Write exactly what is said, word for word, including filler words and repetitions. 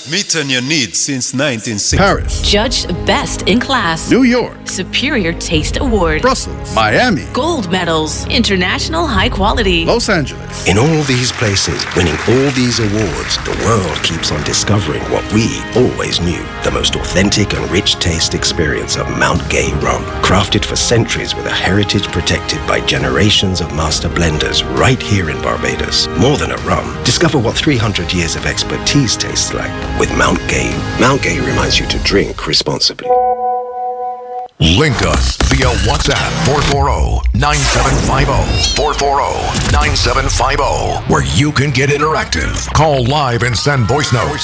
Meeting your needs since nineteen sixty. Paris. Judged best in class. New York. Superior Taste Award. Brussels. Miami. Gold medals. International high quality. Los Angeles. In all these places, winning all these awards, the world keeps on discovering what we always knew. The most authentic and rich taste experience of Mount Gay rum. Crafted for centuries with a heritage protected by generations of master blenders right here in Barbados. More than a rum, discover what three hundred years of expertise tastes like with Mount Gay. Mount Gay reminds you to drink responsibly. Link us via WhatsApp four four zero, nine seven five zero, four four zero, nine seven five zero, where you can get interactive. Call live and send voice notes.